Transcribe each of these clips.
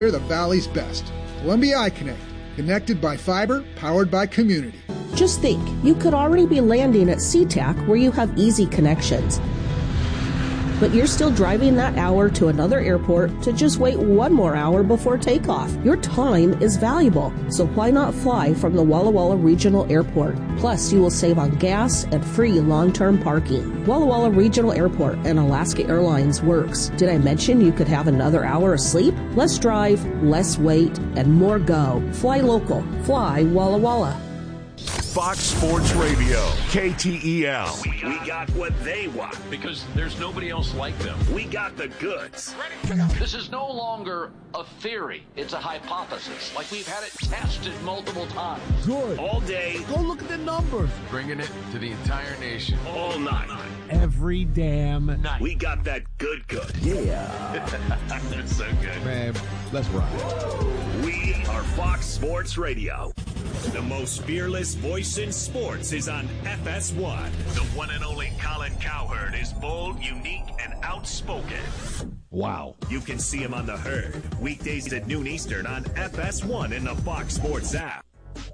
They're the Valley's best. Columbia iConnect. Connected by fiber, powered by community. Just think, you could already be landing at SeaTac where you have easy connections. But you're still driving that hour to another airport to just wait one more hour before takeoff. Your time is valuable, so why not fly from the Walla Walla Regional Airport? Plus, you will save on gas and free long-term parking. Walla Walla Regional Airport and Alaska Airlines works. Did I mention you could have another hour of sleep? Less drive, less wait, and more go. Fly local. Fly Walla Walla. Fox Sports Radio, KTEL. We got what they want. Because there's nobody else like them. We got the goods. This is no longer a theory. It's a hypothesis. Like we've had it tested multiple times. Good. All day. Go look at the numbers. Bringing it to the entire nation. All night. Every damn night. We got that good. Yeah. That's so good. Man, let's ride. We are Fox Sports Radio. The most fearless voice in sports is on FS1. The one and only Colin Cowherd is bold, unique, and outspoken. Wow. You can see him on The Herd, weekdays at noon Eastern on FS1 in the Fox Sports app.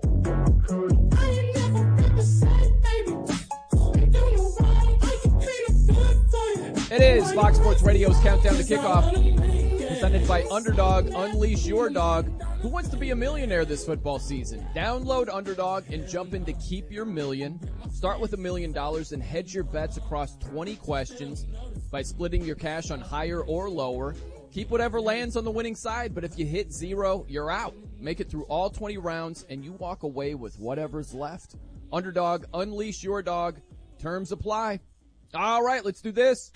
It is Fox Sports Radio's Countdown to Kickoff, presented by Underdog. Unleash your dog. Who wants to be a millionaire this football season? Download Underdog and jump in to keep your million. Start with $1 million and hedge your bets across 20 questions by splitting your cash on higher or lower. Keep whatever lands on the winning side, but if you hit zero, you're out. Make it through all 20 rounds, and you walk away with whatever's left. Underdog, unleash your dog. Terms apply. All right, let's do this.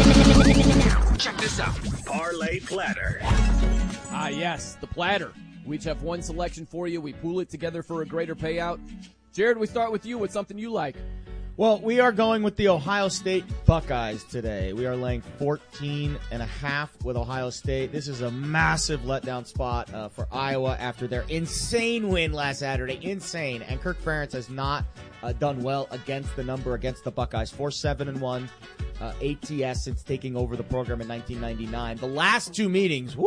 Check this out. Parlay Platter. Ah, yes, the platter. We each have one selection for you. We pool it together for a greater payout. Jared, we start with you. What's something you like? Well, we are going with the Ohio State Buckeyes today. We are laying 14.5 with Ohio State. This is a massive letdown spot for Iowa after their insane win last Saturday. Insane. And Kirk Ferentz has not done well against the number, against the Buckeyes. 4-7-1 ATS since taking over the program in 1999. The last two meetings,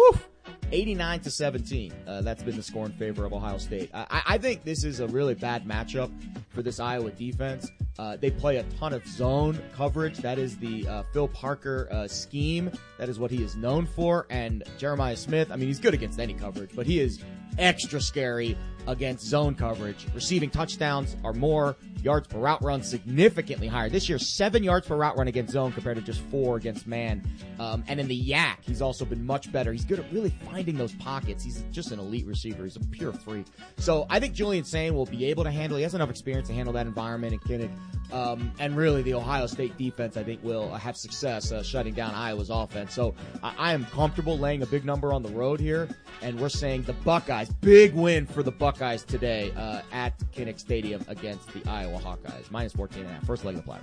89-17. That's been the score in favor of Ohio State. I think this is a really bad matchup for this Iowa defense. They play a ton of zone coverage. That is the Phil Parker scheme. That is what he is known for. And Jeremiah Smith, I mean, he's good against any coverage, but he is extra scary against zone coverage. Receiving touchdowns are more. Yards per route run significantly higher. This year, 7 yards per route run against zone compared to just 4 against man. And in the yak, he's also been much better. He's good at really finding those pockets. He's just an elite receiver. He's a pure freak. So I think Julian Sain will be able to handle. He has enough experience to handle that environment in Kinnick. And really, the Ohio State defense, I think, will have success shutting down Iowa's offense. So I am comfortable laying a big number on the road here. And we're saying the Buckeyes, big win for the Buckeyes today at Kinnick Stadium against the Iowa Hawkeyes. Minus 14.5. First leg of the platter.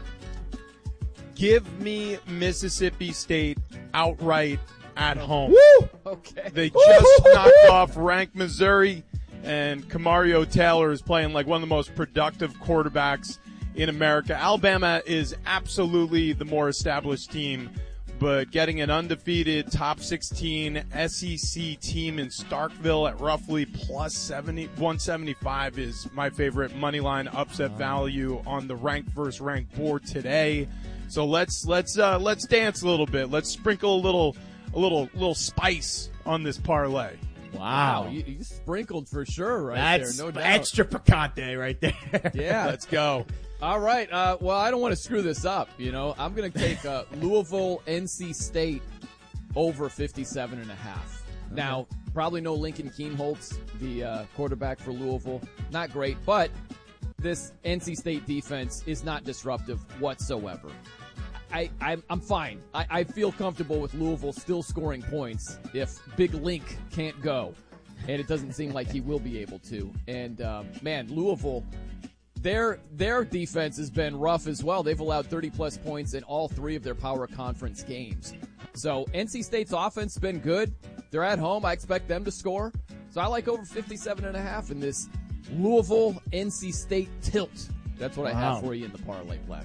Give me Mississippi State outright at home. Woo! Okay. They just knocked off ranked Missouri, and Kamario Taylor is playing like one of the most productive quarterbacks in America. Alabama is absolutely the more established team, but getting an undefeated top 16 SEC team in Starkville at roughly plus 175 is my favorite money line upset value on the ranked versus ranked board today. So let's dance a little bit. Let's sprinkle a little spice on this parlay. Wow. You sprinkled for sure That's there, no doubt. extra picante right there. Yeah. Let's go. All right. Well, I don't want to screw this up. You know, I'm going to take Louisville, NC State over 57.5. Now, probably no Lincoln Kienholz, the quarterback for Louisville. Not great, but this NC State defense is not disruptive whatsoever. I'm fine. I feel comfortable with Louisville still scoring points if Big Link can't go, and it doesn't seem like he will be able to. And, man, Louisville, their defense has been rough as well. They've allowed 30-plus points in all 3 of their Power Conference games. So NC State's offense has been good. They're at home. I expect them to score. So I like over 57.5 in this Louisville-NC State tilt. That's what I have for you in the parlay platter.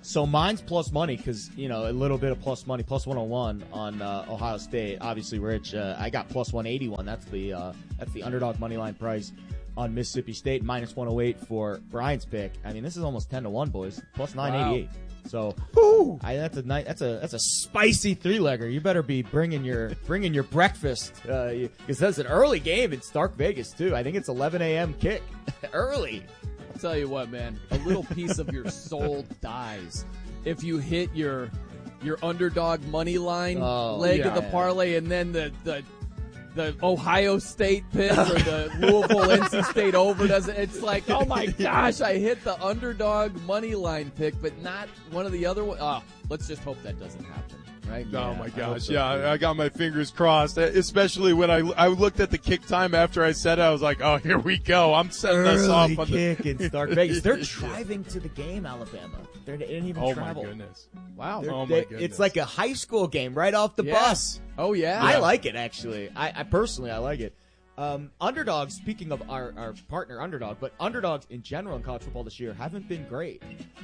So mine's plus money because, a little bit of plus money, plus 101 on Ohio State. Obviously, Rich, I got plus 181. That's the underdog money line price on Mississippi State, minus 108 for Brian's pick. I mean, this is almost 10-1, boys. Plus 988. Wow. So that's a spicy three-legger. You better be bringing your breakfast because that's an early game in Stark Vegas too. I think it's 11 a.m. kick early. I'll tell you what, man, a little piece of your soul dies if you hit your underdog money line leg of the parlay, and then the Ohio State pick or the Louisville NC State over doesn't. It's like, oh my gosh, I hit the underdog money line pick, but not one of the other ones. Oh, let's just hope that doesn't happen. Right? Oh my gosh, I got my fingers crossed. Especially when I looked at the kick time after I said it, I was like, oh, here we go. I'm setting us off on kick in Stark Vegas. They're driving to the game, Alabama. They didn't even travel. Oh my goodness! Wow. Oh my goodness! It's like a high school game right off the bus. Oh yeah. I like it actually. I personally like it. Underdogs, speaking of our partner Underdog, but underdogs in general in college football this year haven't been great.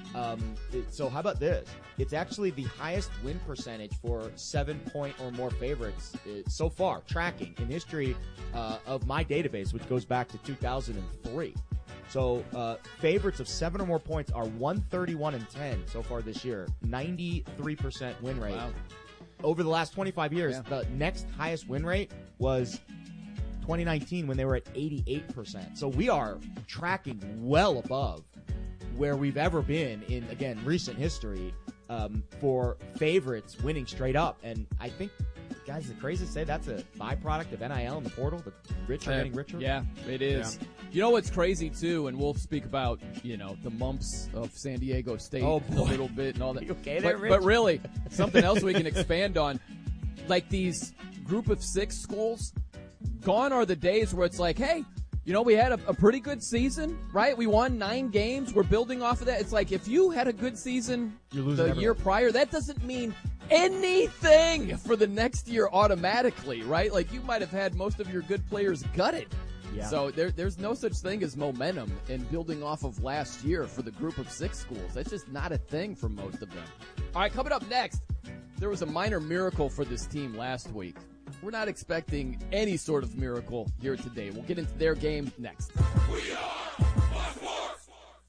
So how about this? It's actually the highest win percentage for 7-point or more favorites so far, tracking in history of my database, which goes back to 2003. So favorites of 7 or more points are 131-10 so far this year, 93% win rate. Wow. Over the last 25 years, the next highest win rate was 2019 when they were at 88%. So we are tracking well above where we've ever been in, again, recent history for favorites winning straight up. And I think, guys, the crazy to say that's a byproduct of NIL and the portal. The rich are getting richer. Yeah, it is. Yeah. You know what's crazy, too, and we'll speak about, the mumps of San Diego State a little bit and all that. You okay there, Rich? But really, something else we can expand on, like these group of 6 schools, gone are the days where it's like, hey, we had a pretty good season, right? We won 9 games. We're building off of that. It's like if you had a good season the year prior, that doesn't mean anything for the next year automatically, right? Like you might have had most of your good players gutted. Yeah. So there's no such thing as momentum in building off of last year for the group of 6 schools. That's just not a thing for most of them. All right, coming up next, there was a minor miracle for this team last week. We're not expecting any sort of miracle here today. We'll get into their game next. We are Fox Sports.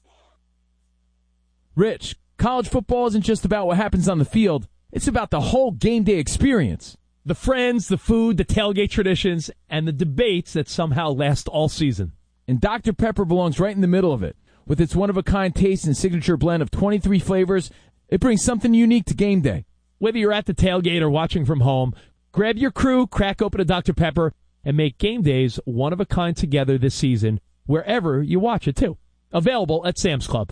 Rich, college football isn't just about what happens on the field. It's about the whole game day experience. The friends, the food, the tailgate traditions, and the debates that somehow last all season. And Dr. Pepper belongs right in the middle of it. With its one-of-a-kind taste and signature blend of 23 flavors, it brings something unique to game day. Whether you're at the tailgate or watching from home, grab your crew, crack open a Dr. Pepper, and make game days one of a kind together this season, wherever you watch it, too. Available at Sam's Club.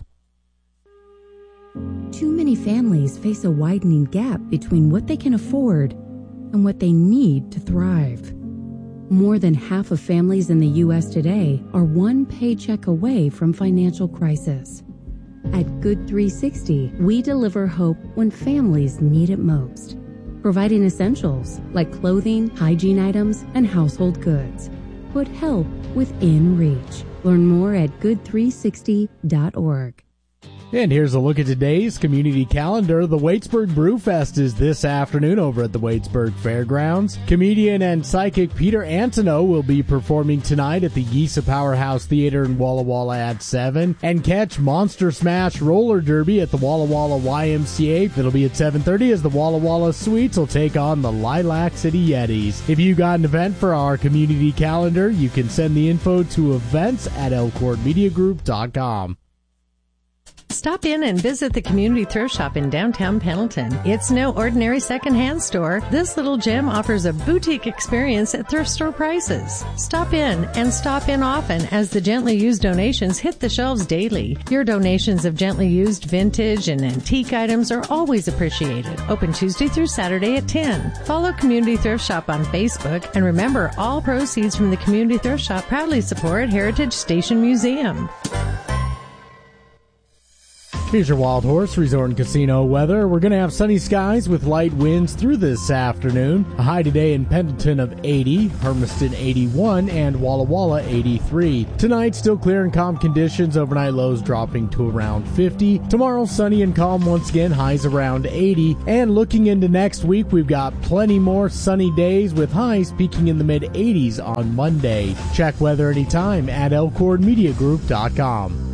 Too many families face a widening gap between what they can afford and what they need to thrive. More than half of families in the U.S. today are one paycheck away from financial crisis. At Good 360, we deliver hope when families need it most, providing essentials like clothing, hygiene items, and household goods. Put help within reach. Learn more at good360.org. And here's a look at today's community calendar. The Waitsburg Brewfest is this afternoon over at the Waitsburg Fairgrounds. Comedian and psychic Peter Antonow will be performing tonight at the Yisa Powerhouse Theater in Walla Walla at 7. And catch Monster Smash Roller Derby at the Walla Walla YMCA. It'll be at 7:30 as the Walla Walla Sweets will take on the Lilac City Yetis. If you got an event for our community calendar, you can send the info to events@elcourtmediagroup.com. Stop in and visit the Community Thrift Shop in downtown Pendleton. It's no ordinary secondhand store. This little gem offers a boutique experience at thrift store prices. Stop in and stop in often as the gently used donations hit the shelves daily. Your donations of gently used vintage and antique items are always appreciated. Open Tuesday through Saturday at 10. Follow Community Thrift Shop on Facebook, and remember, all proceeds from the Community Thrift Shop proudly support Heritage Station Museum. Here's your Wild Horse Resort and Casino weather. We're going to have sunny skies with light winds through this afternoon. A high today in Pendleton of 80, Hermiston 81, and Walla Walla 83. Tonight, still clear and calm conditions. Overnight lows dropping to around 50. Tomorrow, sunny and calm once again, highs around 80. And looking into next week, we've got plenty more sunny days with highs peaking in the mid-80s on Monday. Check weather anytime at elkhornmediagroup.com.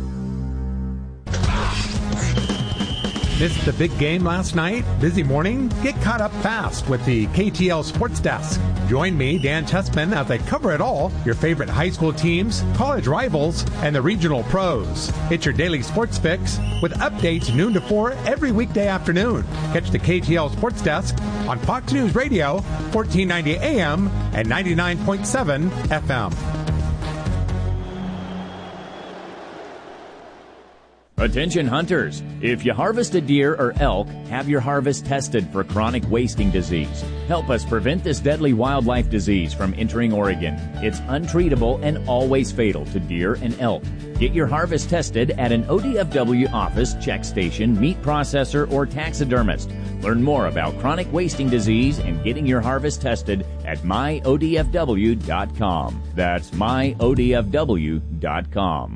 Missed the big game last night? Busy morning? Get caught up fast with the KTL Sports Desk. Join me, Dan Tessman, as I cover it all, your favorite high school teams, college rivals, and the regional pros. It's your daily sports fix with updates noon to 4 every weekday afternoon. Catch the KTL Sports Desk on Fox News Radio, 1490 AM and 99.7 FM. Attention hunters, if you harvest a deer or elk, have your harvest tested for chronic wasting disease. Help us prevent this deadly wildlife disease from entering Oregon. It's untreatable and always fatal to deer and elk. Get your harvest tested at an ODFW office, check station, meat processor, or taxidermist. Learn more about chronic wasting disease and getting your harvest tested at myodfw.com. That's myodfw.com.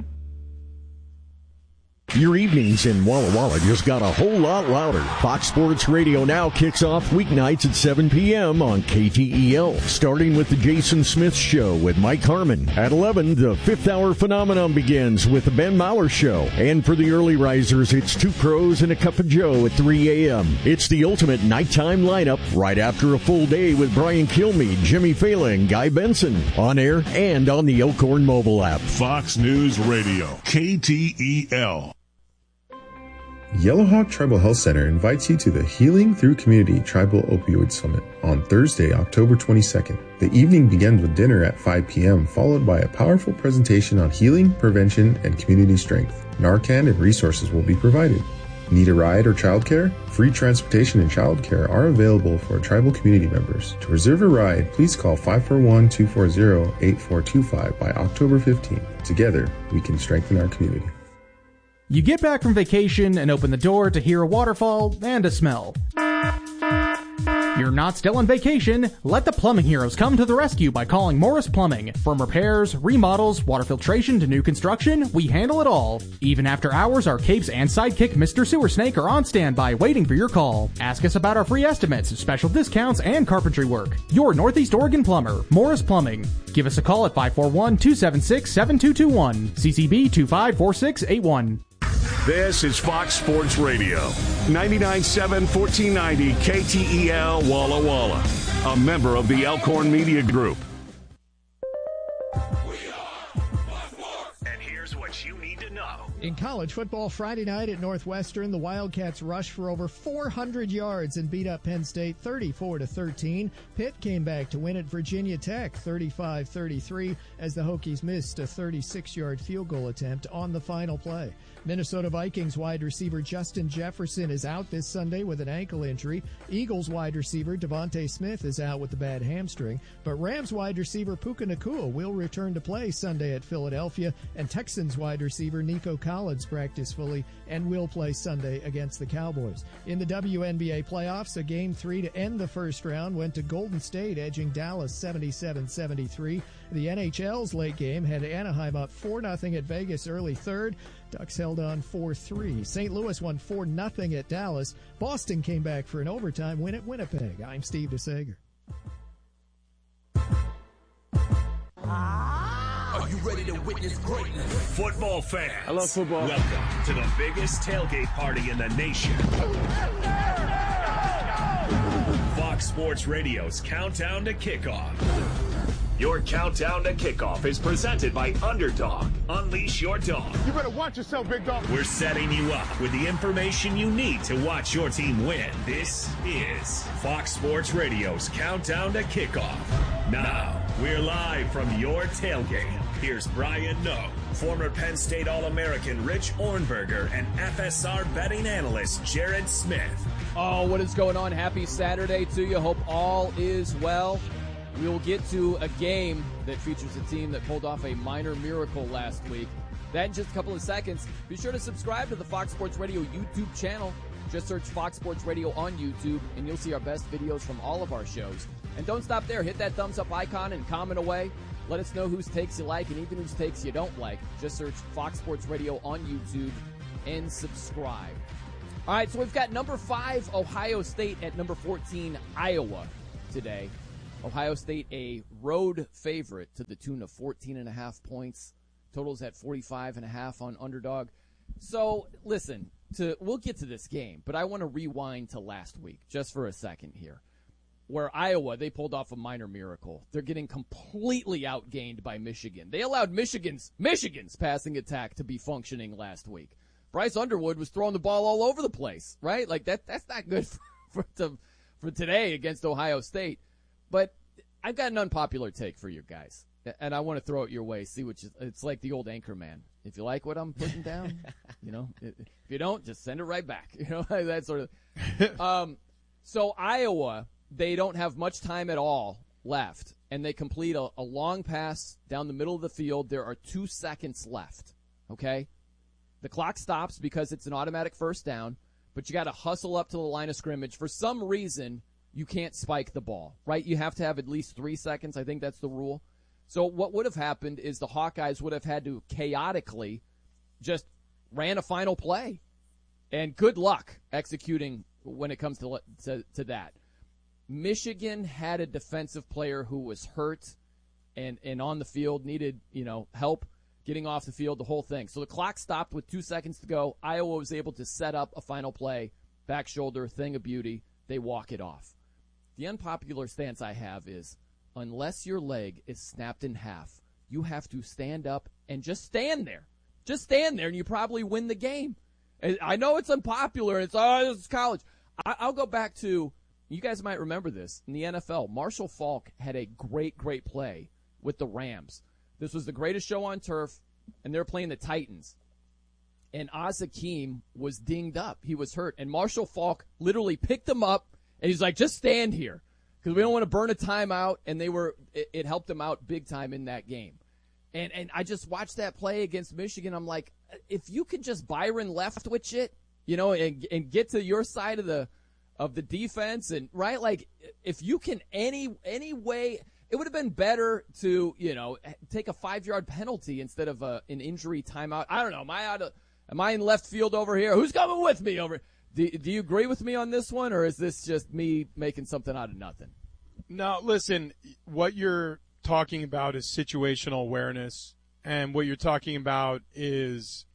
Your evenings in Walla Walla just got a whole lot louder. Fox Sports Radio now kicks off weeknights at 7 p.m. on KTEL, starting with the Jason Smith Show with Mike Harmon. At 11, the Fifth Hour Phenomenon begins with the Ben Maller Show. And for the early risers, it's Two Crows and a Cup of Joe at 3 a.m. It's the ultimate nighttime lineup right after a full day with Brian Kilmeade, Jimmy Fallon, and Guy Benson. On air and on the Elkhorn mobile app. Fox News Radio, KTEL. Yellowhawk Tribal Health Center invites you to the Healing Through Community Tribal Opioid Summit on Thursday, October 22nd. The evening begins with dinner at 5 p.m., followed by a powerful presentation on healing, prevention, and community strength. Narcan and resources will be provided. Need a ride or childcare? Free transportation and childcare are available for tribal community members. To reserve a ride, please call 541-240-8425 by October 15th. Together, we can strengthen our community. You get back from vacation and open the door to hear a waterfall and a smell. You're not still on vacation. Let the plumbing heroes come to the rescue by calling Morris Plumbing. From repairs, remodels, water filtration to new construction, we handle it all. Even after hours, our capes and sidekick Mr. Sewer Snake are on standby waiting for your call. Ask us about our free estimates, special discounts, and carpentry work. Your Northeast Oregon plumber, Morris Plumbing. Give us a call at 541-276-7221. CCB 254681. This is Fox Sports Radio, 99.7, 1490 KTEL Walla Walla, a member of the Elkhorn Media Group. And here's what you need to know. In college football Friday night at Northwestern, the Wildcats rushed for over 400 yards and beat up Penn State 34-13. Pitt came back to win at Virginia Tech 35-33 as the Hokies missed a 36-yard field goal attempt on the final play. Minnesota Vikings wide receiver Justin Jefferson is out this Sunday with an ankle injury. Eagles wide receiver Devontae Smith is out with the bad hamstring. But Rams wide receiver Puka Nacua will return to play Sunday at Philadelphia. And Texans wide receiver Nico Collins practiced fully and will play Sunday against the Cowboys. In the WNBA playoffs, a Game 3 to end the first round went to Golden State, edging Dallas 77-73. The NHL's late game had Anaheim up 4-0 at Vegas early third. Ducks held on 4-3. St. Louis won 4-0 at Dallas. Boston came back for an overtime win at Winnipeg. I'm Steve DeSager. Are you ready to witness greatness? Football fans. I love football. Welcome to the biggest tailgate party in the nation. Fox Sports Radio's Countdown to Kickoff. Your Countdown to Kickoff is presented by Underdog. Unleash your dog. You better watch yourself, big dog. We're setting you up with the information you need to watch your team win. This is Fox Sports Radio's Countdown to Kickoff. Now, we're live from your tailgate. Here's Brian Noe, former Penn State All-American Rich Ornberger, and FSR betting analyst Jared Smith. Oh, what is going on? Happy Saturday to you. Hope all is well. We will get to a game that features a team that pulled off a minor miracle last week That in just a couple of seconds. Be sure to subscribe to the Fox Sports Radio YouTube channel. Just search Fox Sports Radio on YouTube, and you'll see our best videos from all of our shows. And don't stop there. Hit that thumbs up icon and comment away. Let us know whose takes you like and even whose takes you don't like. Just search Fox Sports Radio on YouTube and subscribe. All right, so we've got number 5, Ohio State, at number 14, Iowa today. Ohio State, a road favorite to the tune of 14.5 points. Totals at 45.5 on Underdog. So, listen, we'll get to this game, but I want to rewind to last week just for a second here, where Iowa, they pulled off a minor miracle. They're getting completely outgained by Michigan. They allowed Michigan's passing attack to be functioning last week. Bryce Underwood was throwing the ball all over the place, right? Like that's not good for today against Ohio State. But I've got an unpopular take for you guys, and I want to throw it your way. See it's like the old Anchorman. If you like what I'm putting down, if you don't, just send it right back. That sort of. So Iowa, they don't have much time at all left, and they complete a long pass down the middle of the field. There are 2 seconds left. Okay, the clock stops because it's an automatic first down, but you got to hustle up to the line of scrimmage. For some reason, you can't spike the ball, right? You have to have at least 3 seconds. I think that's the rule. So what would have happened is the Hawkeyes would have had to chaotically just ran a final play. And good luck executing when it comes to that. Michigan had a defensive player who was hurt and on the field, needed, help getting off the field, the whole thing. So the clock stopped with 2 seconds to go. Iowa was able to set up a final play, back shoulder, thing of beauty. They walk it off. The unpopular stance I have is, unless your leg is snapped in half, you have to stand up and just stand there. Just stand there, and you probably win the game. I know it's unpopular, and this is college. I'll go back to, you guys might remember this, in the NFL, Marshall Faulk had a great, great play with the Rams. This was the greatest show on turf, and they were playing the Titans. And Oz Hakeem was dinged up. He was hurt. And Marshall Faulk literally picked him up, and he's like, just stand here, because we don't want to burn a timeout. And it helped them out big time in that game. And I just watched that play against Michigan. I'm like, if you could just Byron Leftwich it, and get to your side of the defense, and right, like if you can any way, it would have been better to take a 5-yard penalty instead of an injury timeout. I don't know. Am I in left field over here? Who's coming with me over? Do you agree with me on this one, or is this just me making something out of nothing? No, listen, what you're talking about is situational awareness, and what you're talking about is,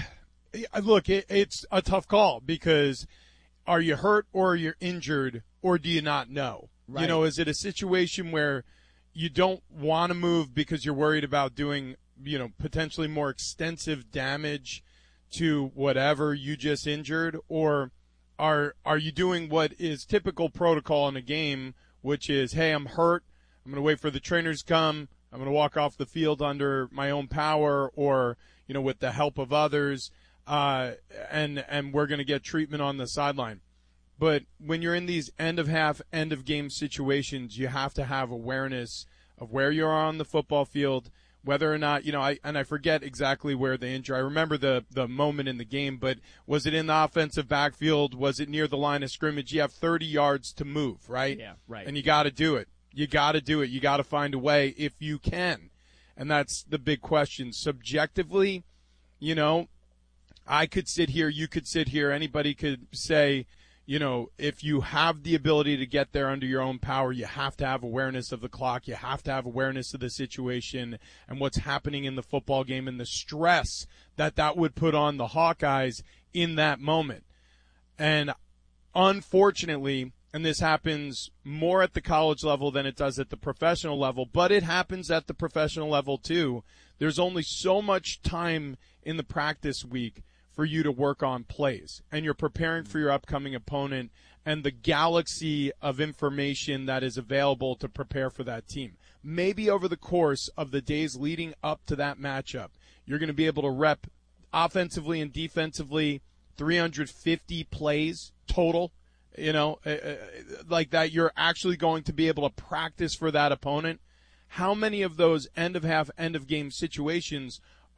look, it's a tough call, because are you hurt or are you injured, or do you not know? Right. Is it a situation where you don't want to move because you're worried about doing, potentially more extensive damage to whatever you just injured, or are you doing what is typical protocol in a game, which is, hey, I'm hurt, I'm going to wait for the trainers to come, I'm going to walk off the field under my own power, or with the help of others, and we're going to get treatment on the sideline. But when you're in these end of half, end of game situations, you have to have awareness of where you are on the football field, whether or not, I forget exactly where the injury, I remember the moment in the game, but was it in the offensive backfield? Was it near the line of scrimmage? You have 30 yards to move, right? Yeah, right. And you got to do it. You got to do it. You got to find a way if you can. And that's the big question. Subjectively, I could sit here, you could sit here, anybody could say, if you have the ability to get there under your own power, you have to have awareness of the clock. You have to have awareness of the situation and what's happening in the football game and the stress that would put on the Hawkeyes in that moment. And unfortunately, and this happens more at the college level than it does at the professional level, but it happens at the professional level too. There's only so much time in the practice week for you to work on plays, and you're preparing for your upcoming opponent and the galaxy of information that is available to prepare for that team. Maybe over the course of the days leading up to that matchup, you're going to be able to rep offensively and defensively 350 plays total, like that. You're actually going to be able to practice for that opponent. How many of those end of half, end of game situations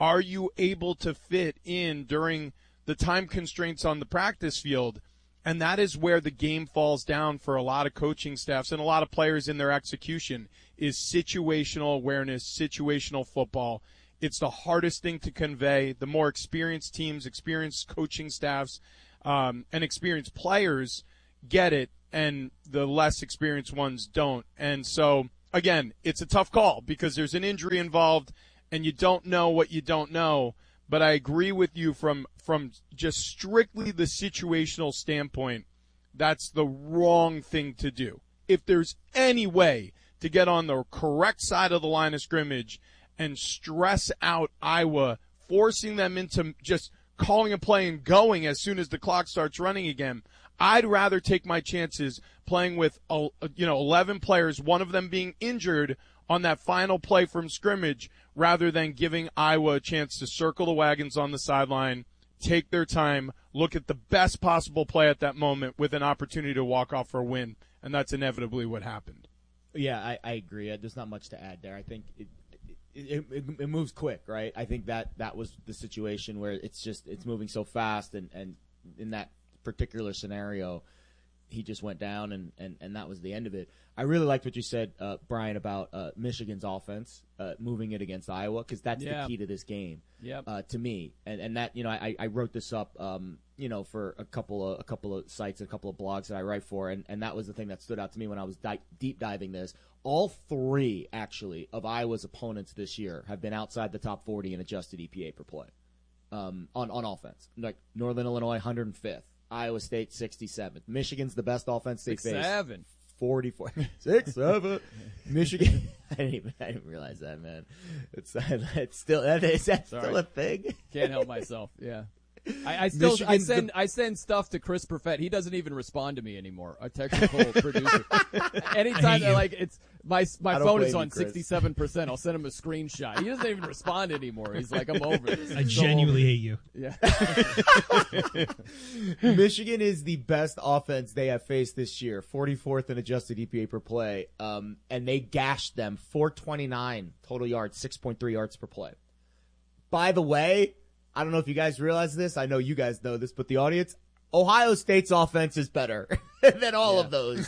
are you able to fit in during the time constraints on the practice field? And that is where the game falls down for a lot of coaching staffs and a lot of players in their execution is situational awareness, situational football. It's the hardest thing to convey. The more experienced teams, experienced coaching staffs, and experienced players get it, and the less experienced ones don't. And so, again, it's a tough call because there's an injury involved, and you don't know what you don't know. But I agree with you from just strictly the situational standpoint, that's the wrong thing to do. If there's any way to get on the correct side of the line of scrimmage and stress out Iowa, forcing them into just calling a play and going as soon as the clock starts running again, I'd rather take my chances playing with 11 players, one of them being injured on that final play from scrimmage, rather than giving Iowa a chance to circle the wagons on the sideline, take their time, look at the best possible play at that moment with an opportunity to walk off for a win, and that's inevitably what happened. Yeah, I agree. There's not much to add there. I think it moves quick, right? I think that was the situation where it's moving so fast, and in that particular scenario, he just went down, and that was the end of it. I really liked what you said, Brian, about Michigan's offense moving it against Iowa, because that's the key to this game. To me, and that, I wrote this up, for a couple of sites, a couple of blogs that I write for, and that was the thing that stood out to me when I was deep diving this. All three, actually, of Iowa's opponents this year have been outside the top 40 in adjusted EPA per play on offense. Like Northern Illinois, 105th. Iowa State, 67th. Michigan's the best offense they faced. 44. 6-7. Michigan. I didn't realize that, man. It's still, is that still a thing? Can't help myself. Yeah. I send stuff to Chris Perfett. He doesn't even respond to me anymore. Our technical producer. Anytime it's my phone is on 67%, I'll send him a screenshot. He doesn't even respond anymore. He's like, I'm over this. I genuinely hate you. Yeah. Michigan is the best offense they have faced this year, 44th in adjusted EPA per play, and they gashed them 429 total yards, 6.3 yards per play. By the way, I don't know if you guys realize this. I know you guys know this, but the audience, Ohio State's offense is better than all of those.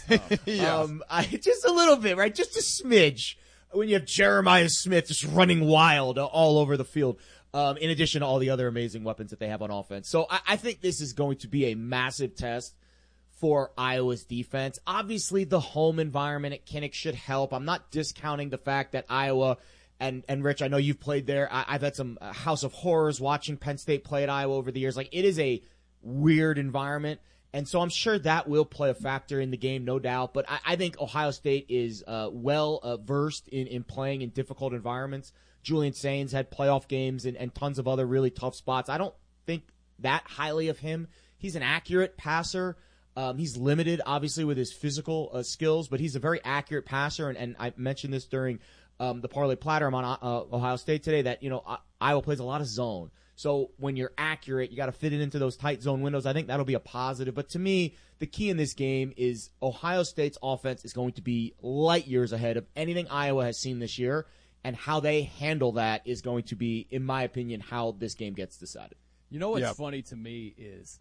Just a little bit, right? Just a smidge. When you have Jeremiah Smith just running wild all over the field, in addition to all the other amazing weapons that they have on offense. So I think this is going to be a massive test for Iowa's defense. Obviously, the home environment at Kinnick should help. I'm not discounting the fact that Iowa – And Rich, I know you've played there. I've had some House of Horrors watching Penn State play at Iowa over the years. Like, it is a weird environment, and so I'm sure that will play a factor in the game, no doubt. But I think Ohio State is versed in playing in difficult environments. Julian Sains had playoff games and tons of other really tough spots. I don't think that highly of him. He's an accurate passer. He's limited, obviously, with his physical skills, but he's a very accurate passer, and I mentioned this during the Parlay Platter. I'm on Ohio State today, that, Iowa plays a lot of zone. So when you're accurate, you got to fit it into those tight zone windows. I think that'll be a positive. But to me, the key in this game is Ohio State's offense is going to be light years ahead of anything Iowa has seen this year, and how they handle that is going to be, in my opinion, how this game gets decided. You know what's funny to me is,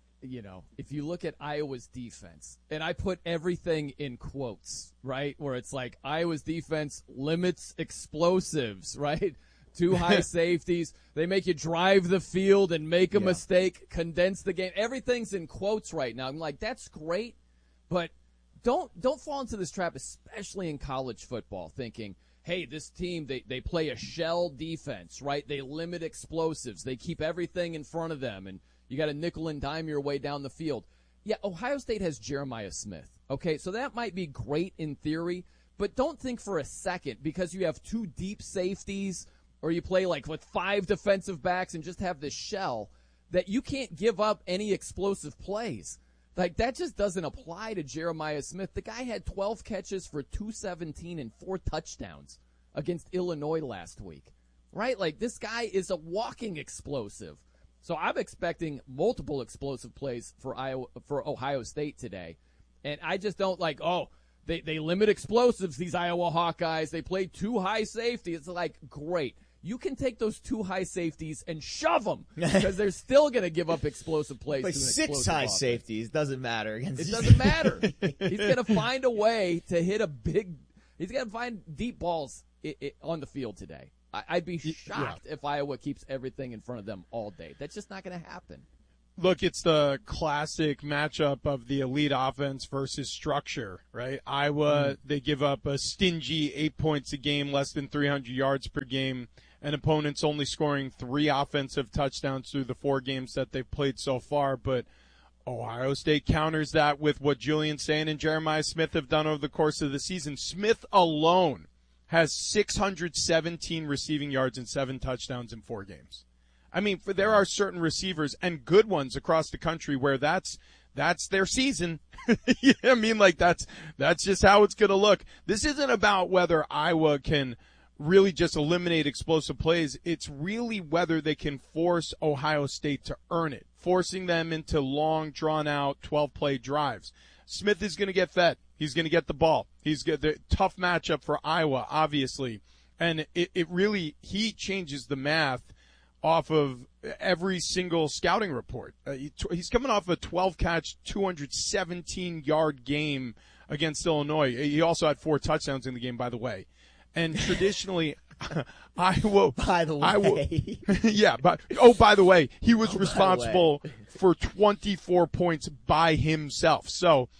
if you look at Iowa's defense, and I put everything in quotes, right, where it's like Iowa's defense limits explosives, right? 2 high safeties. They make you drive the field and make a mistake, condense the game. Everything's in quotes right now. I'm like, that's great, but don't fall into this trap, especially in college football, thinking, hey, this team, they play a shell defense, right? They limit explosives. They keep everything in front of them, and you got to nickel and dime your way down the field. Yeah, Ohio State has Jeremiah Smith. Okay, so that might be great in theory, but don't think for a second because you have 2 deep safeties or you play like with 5 defensive backs and just have this shell that you can't give up any explosive plays. Like, that just doesn't apply to Jeremiah Smith. The guy had 12 catches for 217 and 4 touchdowns against Illinois last week, right? Like, this guy is a walking explosive. So I'm expecting multiple explosive plays for Ohio State today. And I just don't they limit explosives, these Iowa Hawkeyes. They play 2 high safety. It's like, great. you can take those 2 high safeties and shove them because they're still going to give up explosive plays. Like 6 high safeties doesn't matter. It doesn't matter. He's going to find a way to hit he's going to find deep balls on the field today. I'd be shocked if Iowa keeps everything in front of them all day. That's just not going to happen. Look, it's the classic matchup of the elite offense versus structure, right? Iowa, they give up a stingy 8 points a game, less than 300 yards per game, and opponents only scoring 3 offensive touchdowns through the 4 games that they've played so far. But Ohio State counters that with what Julian Sayin and Jeremiah Smith have done over the course of the season. Smith alone has 617 receiving yards and 7 touchdowns in 4 games. I mean, there are certain receivers and good ones across the country where that's their season. I mean, like that's just how it's going to look. This isn't about whether Iowa can really just eliminate explosive plays. It's really whether they can force Ohio State to earn it, forcing them into long, drawn-out 12-play drives. Smith is going to get fed. He's going to get the ball. He's got the tough matchup for Iowa, obviously. And it really, he changes the math off of every single scouting report. He's coming off a 12-catch, 217-yard game against Illinois. He also had 4 touchdowns in the game, by the way. And traditionally, Iowa. By the way. Yeah. By the way, he was responsible for 24 points by himself. So,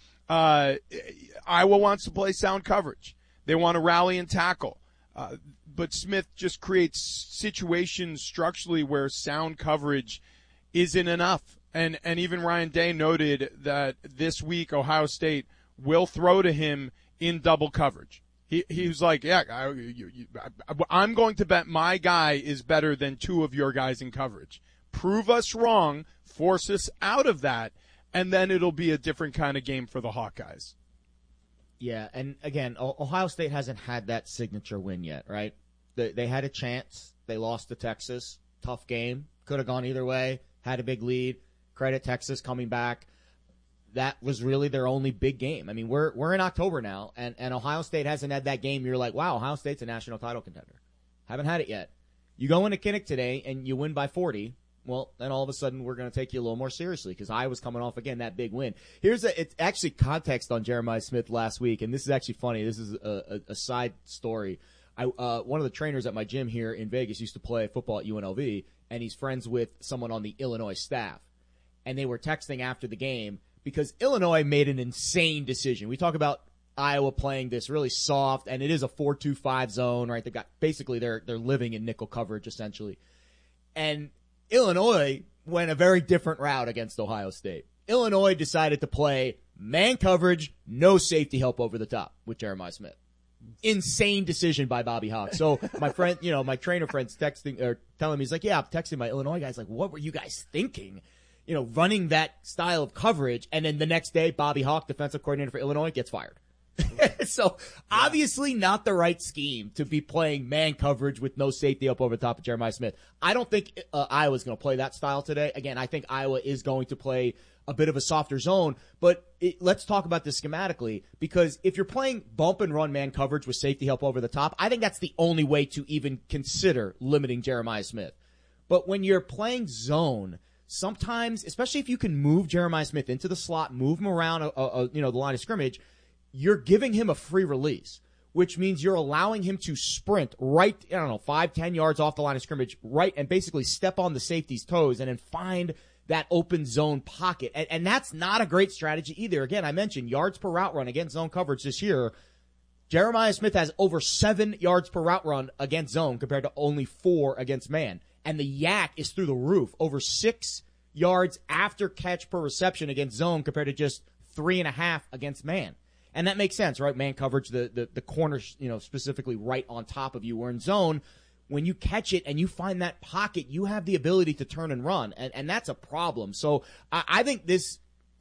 Iowa wants to play sound coverage. They want to rally and tackle. But Smith just creates situations structurally where sound coverage isn't enough. And even Ryan Day noted that this week Ohio State will throw to him in double coverage. He was like, yeah, I'm going to bet my guy is better than 2 of your guys in coverage. Prove us wrong, force us out of that, and then it'll be a different kind of game for the Hawkeyes. Yeah, and again, Ohio State hasn't had that signature win yet, right? They had a chance. They lost to Texas. Tough game. Could have gone either way. Had a big lead. Credit Texas coming back. That was really their only big game. I mean, we're in October now, and Ohio State hasn't had that game. You're like, wow, Ohio State's a national title contender. Haven't had it yet. You go into Kinnick today, and you win by 40. Well, then all of a sudden we're going to take you a little more seriously because Iowa's coming off, again, that big win. It's actually context on Jeremiah Smith last week, and this is actually funny. This is a side story. One of the trainers at my gym here in Vegas used to play football at UNLV, and he's friends with someone on the Illinois staff. And they were texting after the game because Illinois made an insane decision. We talk about Iowa playing this really soft, and it is a 4-2-5 zone, right? They got basically they're living in nickel coverage essentially. And Illinois went a very different route against Ohio State. Illinois decided to play man coverage, no safety help over the top with Jeremiah Smith. Insane decision by Bobby Hawk. So my friend, my trainer friend's texting or telling me, he's like, yeah, I'm texting my Illinois guys. Like, what were you guys thinking? Running that style of coverage. And then the next day, Bobby Hawk, defensive coordinator for Illinois, gets fired. So obviously not the right scheme to be playing man coverage with no safety up over the top of Jeremiah Smith. I don't think Iowa's going to play that style today. Again, I think Iowa is going to play a bit of a softer zone, but let's talk about this schematically, because if you're playing bump and run man coverage with safety help over the top, I think that's the only way to even consider limiting Jeremiah Smith. But when you're playing zone, sometimes, especially if you can move Jeremiah Smith into the slot, move him around the line of scrimmage, you're giving him a free release, which means you're allowing him to sprint right, 5-10 yards off the line of scrimmage, right, and basically step on the safety's toes and then find that open zone pocket. And that's not a great strategy either. Again, I mentioned yards per route run against zone coverage this year. Jeremiah Smith has over 7 yards per route run against zone compared to only 4 against man. And the yak is through the roof, over 6 yards after catch per reception against zone compared to just 3.5 against man. And that makes sense, right? Man coverage, the corners, specifically right on top of you. We're in zone. When you catch it and you find that pocket, you have the ability to turn and run, and that's a problem. So I think this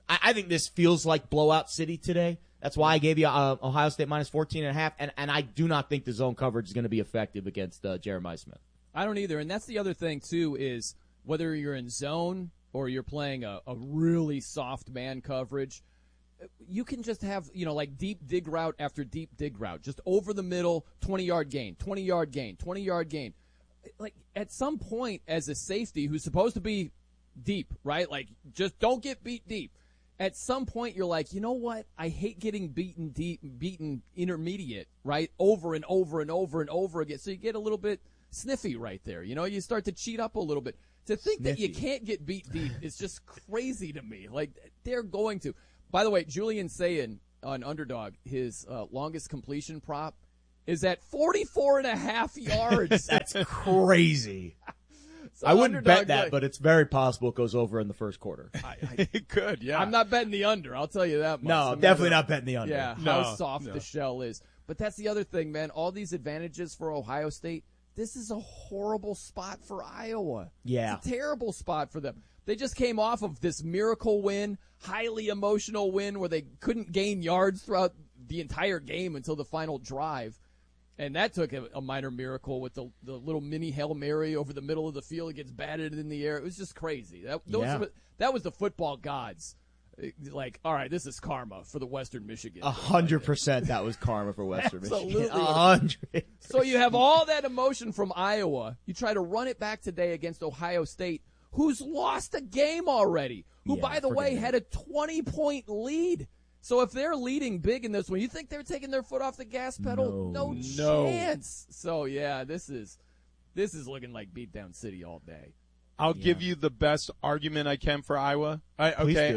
feels like blowout city today. That's why I gave you Ohio State minus 14.5, and I do not think the zone coverage is going to be effective against Jeremiah Smith. I don't either, and that's the other thing too, is whether you're in zone or you're playing a really soft man coverage, you can just have, like deep dig route after deep dig route, just over the middle, 20-yard gain, 20-yard gain, 20-yard gain. like at some point as a safety who's supposed to be deep, right? Like just don't get beat deep. At some point you're like, you know what? I hate getting beaten deep, beaten intermediate, right? Over and over and over and over again. So you get a little bit sniffy right there. You know, you start to cheat up a little bit. To think that you can't get beat deep is just crazy to me. Like they're going to. By the way, Julian Sayin on Underdog, his longest completion prop is at 44.5 yards. That's crazy. So I wouldn't Underdog, bet that, but it's very possible it goes over in the first quarter. It could, yeah. I'm not betting the under. I'll tell you that much. No, definitely not betting the under. Yeah, how soft the shell is. But that's the other thing, man. All these advantages for Ohio State. This is a horrible spot for Iowa. Yeah. It's a terrible spot for them. They just came off of this miracle win, highly emotional win where they couldn't gain yards throughout the entire game until the final drive. And that took a minor miracle with the little mini Hail Mary over the middle of the field. It gets batted in the air. It was just crazy. That was the football gods. Like, all right, this is karma for the Western Michigan. 100% that was karma for Western Michigan. 100%. So you have all that emotion from Iowa. You try to run it back today against Ohio State, who's lost a game already, who, by the way, had a 20-point lead. So if they're leading big in this one, you think they're taking their foot off the gas pedal? No chance. So, yeah, this is looking like beatdown city all day. I'll give you the best argument I can for Iowa. But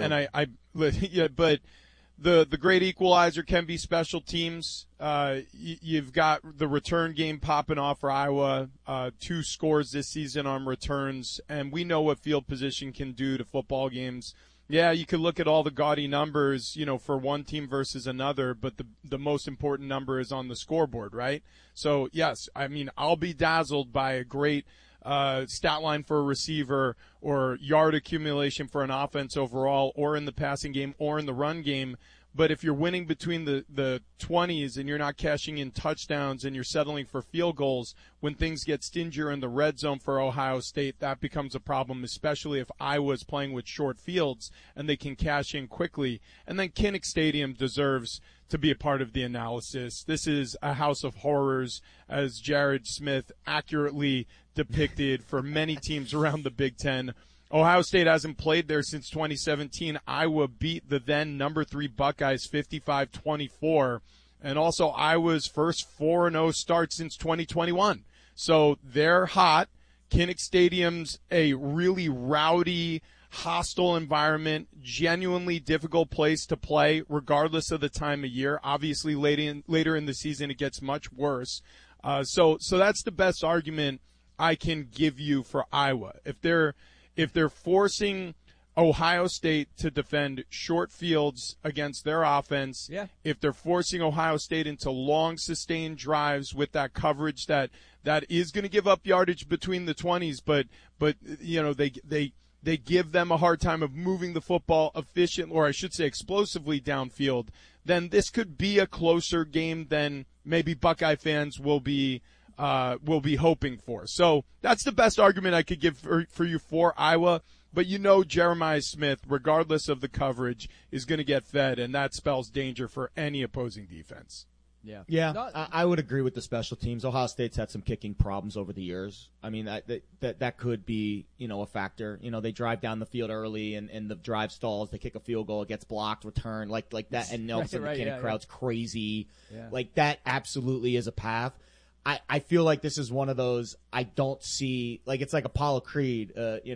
the great equalizer can be special teams. You've got the return game popping off for Iowa. 2 scores this season on returns, and we know what field position can do to football games. Yeah, you could look at all the gaudy numbers, for one team versus another, but the most important number is on the scoreboard, right? So, yes, I mean, I'll be dazzled by a great stat line for a receiver or yard accumulation for an offense overall or in the passing game or in the run game. But if you're winning between the 20s and you're not cashing in touchdowns and you're settling for field goals, when things get stingier in the red zone for Ohio State, that becomes a problem, especially if Iowa's playing with short fields and they can cash in quickly. And then Kinnick Stadium deserves to be a part of the analysis. This is a house of horrors, as Jared Smith accurately depicted for many teams around the Big Ten. Ohio State hasn't played there since 2017. Iowa beat the then number 3 Buckeyes 55-24. And also Iowa's first 4-0 start since 2021. So they're hot. Kinnick Stadium's a really rowdy, hostile environment, genuinely difficult place to play regardless of the time of year. Obviously later in the season it gets much worse. So that's the best argument I can give you for Iowa. If they're forcing Ohio State to defend short fields against their offense, if they're forcing Ohio State into long sustained drives with that coverage that is going to give up yardage between the 20s, but they give them a hard time of moving the football efficiently, or I should say explosively downfield, then this could be a closer game than maybe Buckeye fans will be hoping for. So that's the best argument I could give for you for Iowa. But Jeremiah Smith, regardless of the coverage, is going to get fed, and that spells danger for any opposing defense. Yeah, I would agree with the special teams. Ohio State's had some kicking problems over the years. I mean, that could be, a factor. They drive down the field early and the drive stalls. They kick a field goal, it gets blocked, return, like that, and all of a sudden the Kinnick crowd's crazy. Yeah. Like that absolutely is a path. I feel like this is one of those I don't see, like it's like Apollo Creed,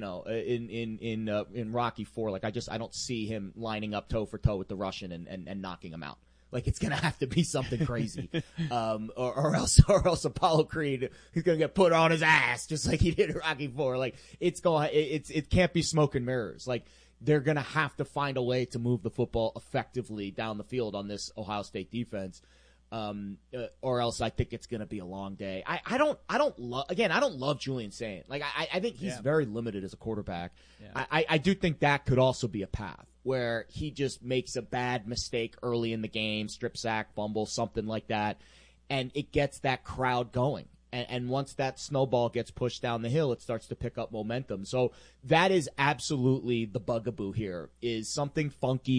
in Rocky IV. Like I don't see him lining up toe for toe with the Russian and knocking him out. Like it's gonna have to be something crazy, or else Apollo Creed he's gonna get put on his ass just like he did in Rocky IV. Like it can't be smoke and mirrors. Like they're gonna have to find a way to move the football effectively down the field on this Ohio State defense. Or else I think it's going to be a long day. I don't love Julian Sayin. Like I think he's very limited as a quarterback. Yeah. I do think that could also be a path where he just makes a bad mistake early in the game, strip sack, fumble, something like that, and it gets that crowd going. And once that snowball gets pushed down the hill, it starts to pick up momentum. So that is absolutely the bugaboo here, is something funky,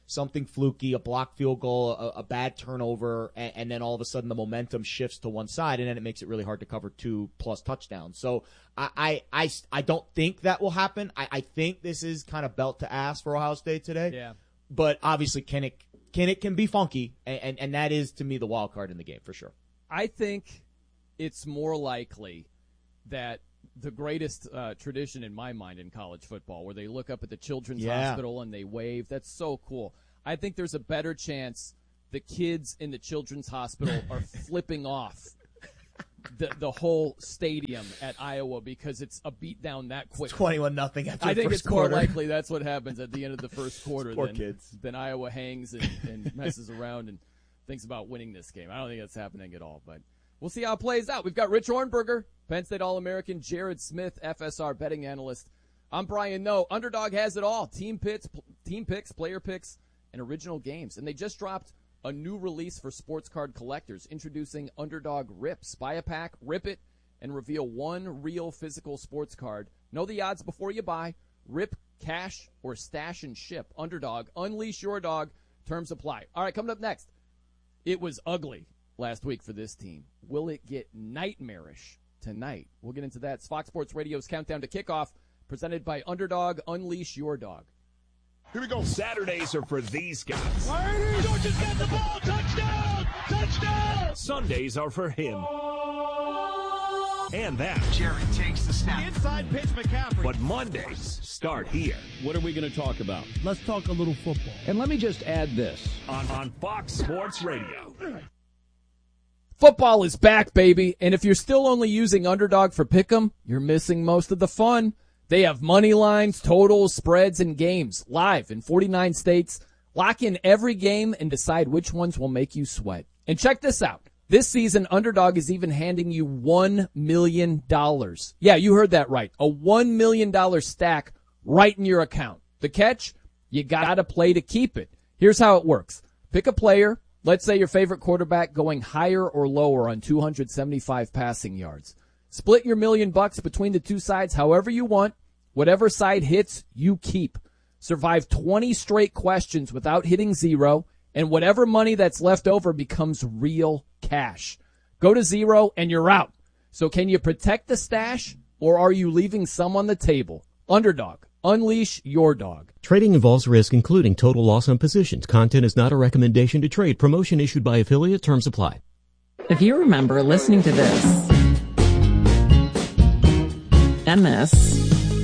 something fluky, a blocked field goal, a bad turnover, and then all of a sudden the momentum shifts to one side, and then it makes it really hard to cover 2+ touchdowns. So I don't think that will happen. I think this is kind of belt to ass for Ohio State today. Yeah. But obviously Kinnick can be funky, and that is, to me, the wild card in the game for sure. I think it's more likely that the greatest tradition in my mind in college football, where they look up at the Children's Hospital and they wave. That's so cool. I think there's a better chance the kids in the Children's Hospital are flipping off the whole stadium at Iowa because it's a beatdown that quick. 21-0 after the first quarter. I think it's more likely that's what happens at the end of the first quarter kids. Than Iowa hangs and messes around and thinks about winning this game. I don't think that's happening at all, but we'll see how it plays out. We've got Rich Hornberger, Penn State All-American, Jared Smith, FSR betting analyst. I'm Brian Noe. Underdog has it all. Team picks, player picks, and original games. And they just dropped a new release for sports card collectors, introducing Underdog Rips. Buy a pack, rip it, and reveal one real physical sports card. Know the odds before you buy. Rip, cash, or stash and ship. Underdog, unleash your dog. Terms apply. All right, coming up next. It was ugly last week for this team. Will it get nightmarish tonight? We'll get into that. It's Fox Sports Radio's Countdown to Kickoff, presented by Underdog. Unleash your dog. Here we go. Saturdays are for these guys. Georgia's got the ball. Touchdown! Touchdown! Sundays are for him. And that. Jerry takes the snap. Inside pitch, McCaffrey. But Mondays start here. What are we going to talk about? Let's talk a little football. And let me just add this. On Fox Sports Radio. Football is back, baby. And if you're still only using Underdog for Pick'em, you're missing most of the fun. They have money lines, totals, spreads, and games live in 49 states. Lock in every game and decide which ones will make you sweat. And check this out. This season, Underdog is even handing you $1 million. Yeah, you heard that right. A $1 million stack right in your account. The catch? You gotta play to keep it. Here's how it works. Pick a player. Let's say your favorite quarterback going higher or lower on 275 passing yards. Split your $1 million between the two sides however you want. Whatever side hits, you keep. Survive 20 straight questions without hitting zero, and whatever money that's left over becomes real cash. Go to zero and you're out. So can you protect the stash, or are you leaving some on the table? Underdog. Unleash your dog. Trading involves risk, including total loss on positions. Content is not a recommendation to trade. Promotion issued by affiliate. Terms apply. If you remember listening to this and this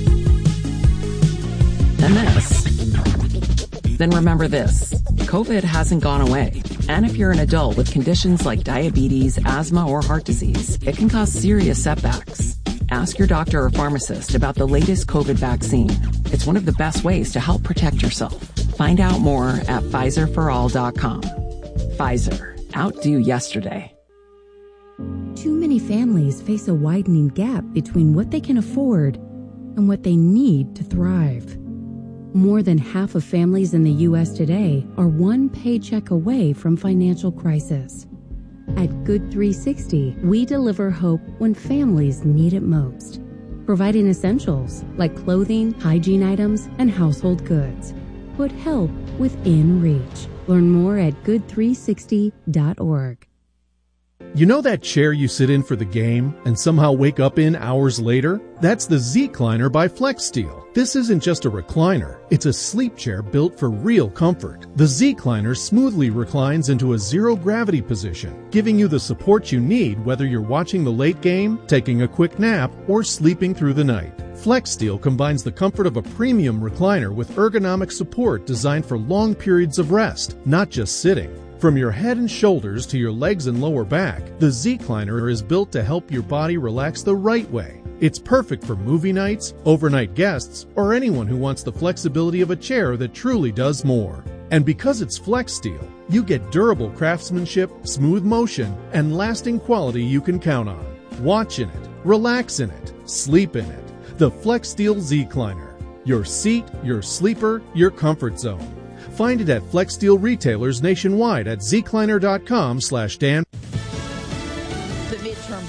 and this, then remember this. COVID hasn't gone away. And if you're an adult with conditions like diabetes, asthma, or heart disease, it can cause serious setbacks. Ask your doctor or pharmacist about the latest COVID vaccine. It's one of the best ways to help protect yourself. Find out more at PfizerForAll.com. Pfizer. Outdo yesterday. Too many families face a widening gap between what they can afford and what they need to thrive. More than half of families in the U.S. today are one paycheck away from financial crisis. At Good 360, we deliver hope when families need it most, providing essentials like clothing, hygiene items, and household goods. Put help within reach. Learn more at good360.org. You know that chair you sit in for the game and somehow wake up in hours later? That's the Z-Cliner by FlexSteel. This isn't just a recliner. It's a sleep chair built for real comfort. The Z-Cliner smoothly reclines into a zero-gravity position, giving you the support you need whether you're watching the late game, taking a quick nap, or sleeping through the night. FlexSteel combines the comfort of a premium recliner with ergonomic support designed for long periods of rest, not just sitting. From your head and shoulders to your legs and lower back, the Z-Cliner is built to help your body relax the right way. It's perfect for movie nights, overnight guests, or anyone who wants the flexibility of a chair that truly does more. And because it's FlexSteel, you get durable craftsmanship, smooth motion, and lasting quality you can count on. Watch in it, relax in it, sleep in it. The FlexSteel Z-Cliner. Your seat, your sleeper, your comfort zone. Find it at FlexSteel retailers nationwide at zcliner.com/Dan. The midterm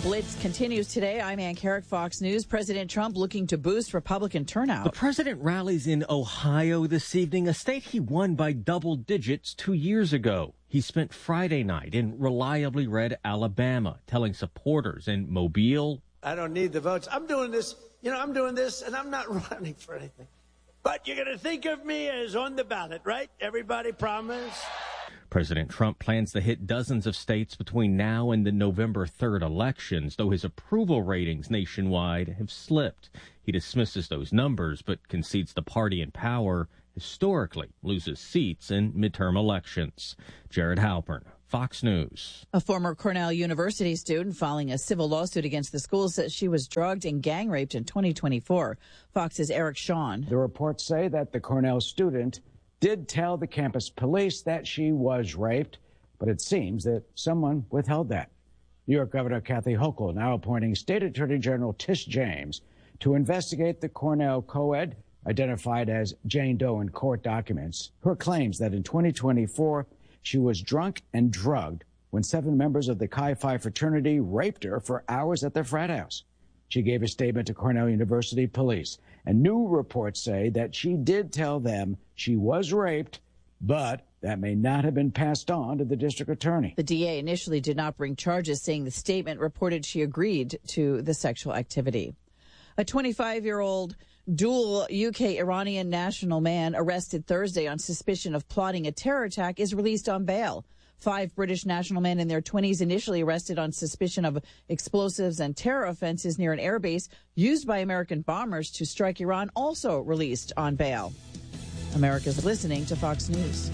Blitz continues today. I'm Ann Carrick, Fox News. President Trump looking to boost Republican turnout. The president rallies in Ohio this evening, a state he won by double digits 2 years ago. He spent Friday night in reliably red Alabama, telling supporters in Mobile, I don't need the votes. I'm doing this, I'm doing this, and I'm not running for anything. But you're going to think of me as on the ballot, right? Everybody promise? President Trump plans to hit dozens of states between now and the November 3rd elections, though his approval ratings nationwide have slipped. He dismisses those numbers, but concedes the party in power historically loses seats in midterm elections. Jared Halpern, Fox News. A former Cornell University student filing a civil lawsuit against the school says she was drugged and gang raped in 2024. Fox's Eric Shawn. The reports say that the Cornell student did tell the campus police that she was raped, but it seems that someone withheld that. New York Governor Kathy Hochul now appointing State Attorney General Tish James to investigate the Cornell co-ed, identified as Jane Doe in court documents, her claims that in 2024 she was drunk and drugged when 7 members of the Chi Phi fraternity raped her for hours at their frat house. She gave a statement to Cornell University police, and new reports say that she did tell them she was raped, but that may not have been passed on to the district attorney. The DA initially did not bring charges, saying the statement reported she agreed to the sexual activity. A 25-year-old dual UK-Iranian national man arrested Thursday on suspicion of plotting a terror attack is released on bail. 5 British national men in their 20s initially arrested on suspicion of explosives and terror offenses near an airbase used by American bombers to strike Iran, also released on bail. America's listening to Fox News.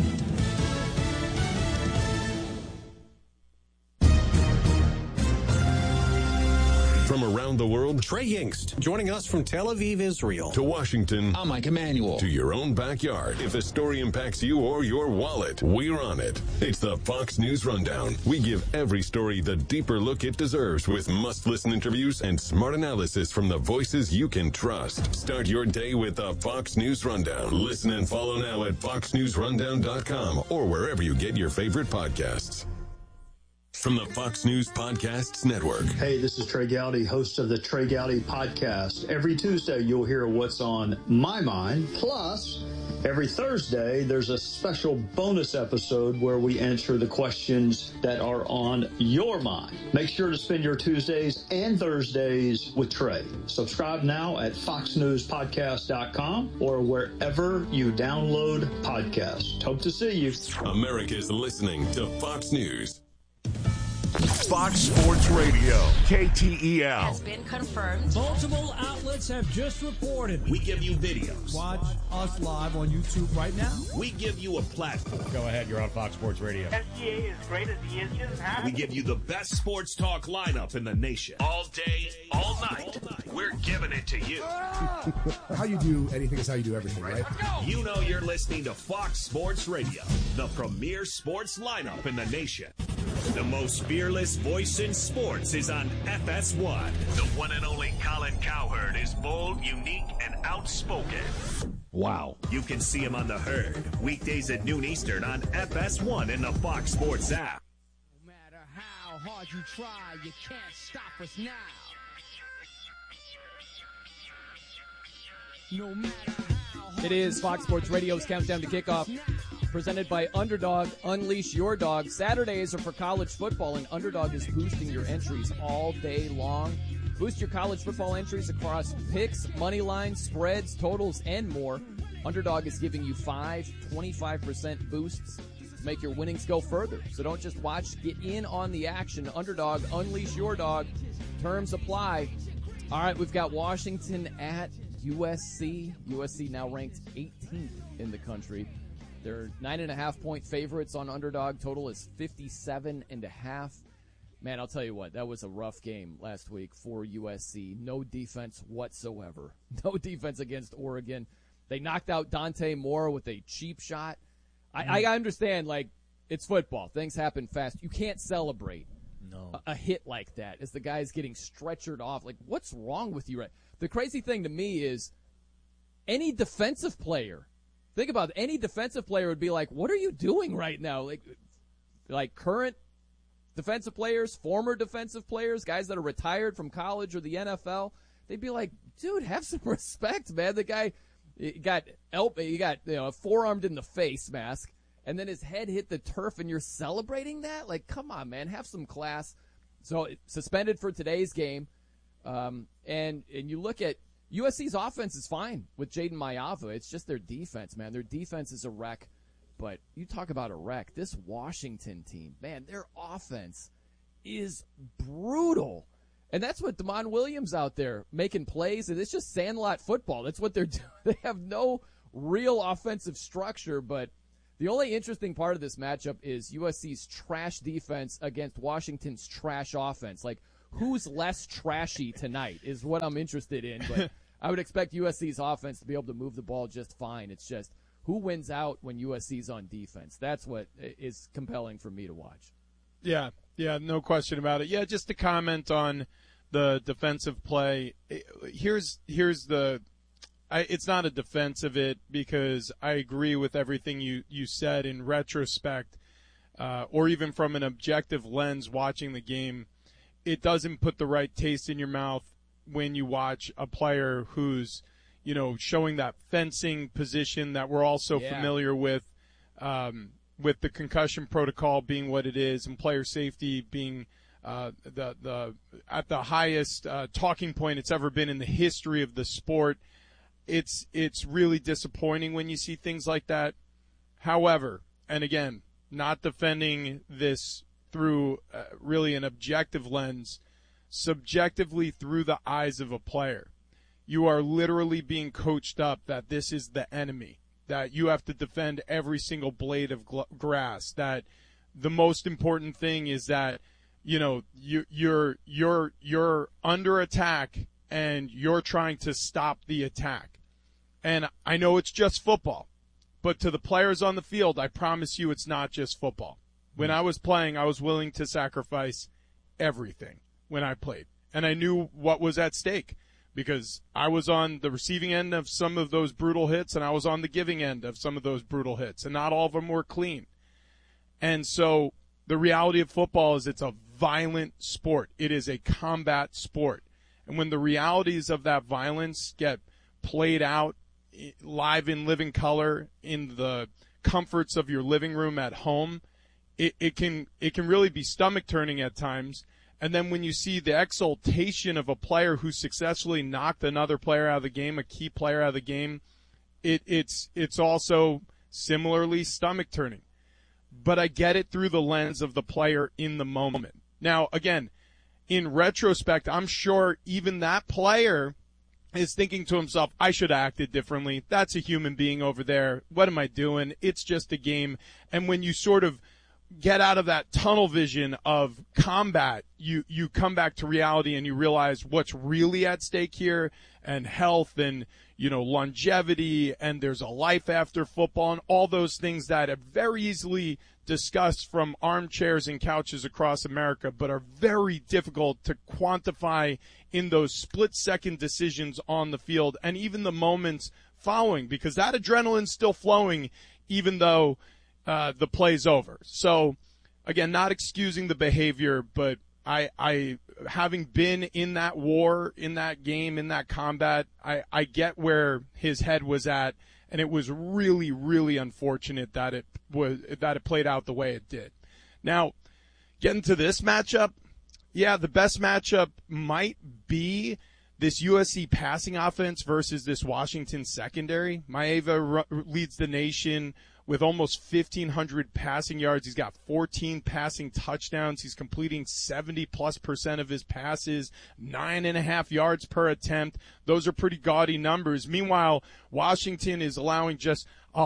From around the world, Trey Yingst, joining us from Tel Aviv, Israel. To Washington, I'm Mike Emanuel. To your own backyard. If the story impacts you or your wallet, we're on it. It's the Fox News Rundown. We give every story the deeper look it deserves with must-listen interviews and smart analysis from the voices you can trust. Start your day with the Fox News Rundown. Listen and follow now at foxnewsrundown.com or wherever you get your favorite podcasts. From the Fox News Podcasts Network. Hey, this is Trey Gowdy, host of the Trey Gowdy Podcast. Every Tuesday, you'll hear what's on my mind. Plus, every Thursday, there's a special bonus episode where we answer the questions that are on your mind. Make sure to spend your Tuesdays and Thursdays with Trey. Subscribe now at foxnewspodcast.com or wherever you download podcasts. Hope to see you. America's listening to Fox News. Fox Sports Radio, KTEL. Has been confirmed. Multiple outlets have just reported. We give you videos. Watch us live on YouTube right now. We give you a platform. Go ahead, you're on Fox Sports Radio. SGA is great as he is just happy. We give you the best sports talk lineup in the nation. All day, all night. We're giving it to you. How you do anything is how you do everything, right? You know you're listening to Fox Sports Radio, the premier sports lineup in the nation. The most fearless voice in sports is on FS1. The one and only Colin Cowherd is bold, unique, and outspoken. Wow. You can see him on The Herd, weekdays at noon Eastern on FS1 in the Fox Sports app. No matter how hard you try, you can't stop us now. No matter how hard It is Fox Sports Radio's Countdown to Kickoff, presented by Underdog. Unleash your dog. Saturdays are for college football, and Underdog is boosting your entries all day long. Boost your college football entries across picks, money lines, spreads, totals, and more. Underdog is giving you 25% boosts to make your winnings go further. So don't just watch, get in on the action. Underdog, unleash your dog. Terms apply. All right, we've got Washington at USC. USC now ranked 18th in the country. They're 9.5-point favorites on Underdog. Total is 57.5. Man, I'll tell you what, that was a rough game last week for USC. No defense whatsoever. No defense against Oregon. They knocked out Dante Moore with a cheap shot. I understand, like, it's football. Things happen fast. You can't celebrate a hit like that as the guy's getting stretchered off. Like, what's wrong with you? Right? The crazy thing to me is any defensive player, think about it, any defensive player would be like, what are you doing right now? Like current defensive players, former defensive players, guys that are retired from college or the NFL, they'd be like, dude, have some respect, man. The guy got forearmed in the face mask, and then his head hit the turf, and you're celebrating that? Like, come on, man, have some class. So suspended for today's game. And you look at USC's offense is fine with Jaden Mayava. It's just their defense, man. Their defense is a wreck. But you talk about a wreck. This Washington team, man, their offense is brutal. And that's what Damon Williams out there making plays. And it's just sandlot football. That's what they're doing. They have no real offensive structure. But the only interesting part of this matchup is USC's trash defense against Washington's trash offense. Like, who's less trashy tonight is what I'm interested in. But I would expect USC's offense to be able to move the ball just fine. It's just who wins out when USC's on defense. That's what is compelling for me to watch. Yeah, no question about it. Yeah, just to comment on the defensive play. Here's the it's not a defense of it, because I agree with everything you said in retrospect, or even from an objective lens watching the game. It doesn't put the right taste in your mouth when you watch a player who's, showing that fencing position that we're all so familiar with the concussion protocol being what it is, and player safety being the at the highest talking point it's ever been in the history of the sport. It's really disappointing when you see things like that. However, and again, not defending this through really an objective lens, subjectively through the eyes of a player. You are literally being coached up that this is the enemy, that you have to defend every single blade of grass, that the most important thing is that, you're under attack and you're trying to stop the attack. And I know it's just football, but to the players on the field, I promise you it's not just football. When I was playing, I was willing to sacrifice everything when I played. And I knew what was at stake, because I was on the receiving end of some of those brutal hits, and I was on the giving end of some of those brutal hits, and not all of them were clean. And so the reality of football is it's a violent sport. It is a combat sport. And when the realities of that violence get played out live in living color in the comforts of your living room at home, it can really be stomach turning at times. And then when you see the exultation of a player who successfully knocked another player out of the game, a key player out of the game, it's also similarly stomach turning. But I get it through the lens of the player in the moment. Now, again, in retrospect, I'm sure even that player is thinking to himself, I should have acted differently. That's a human being over there. What am I doing? It's just a game. And when you sort of get out of that tunnel vision of combat, you come back to reality and you realize what's really at stake here, and health and, longevity, and there's a life after football, and all those things that are very easily discussed from armchairs and couches across America, but are very difficult to quantify in those split-second decisions on the field, and even the moments following, because that adrenaline's still flowing even though the play's over. So, again, not excusing the behavior, but I having been in that war, in that game, in that combat, I get where his head was at, and it was really, really unfortunate that it played out the way it did. Now, getting to this matchup, yeah, the best matchup might be this USC passing offense versus this Washington secondary. Mayava leads the nation with almost 1,500 passing yards. He's got 14 passing touchdowns. He's completing 70+% of his passes, 9.5 yards per attempt. Those are pretty gaudy numbers. Meanwhile, Washington is allowing just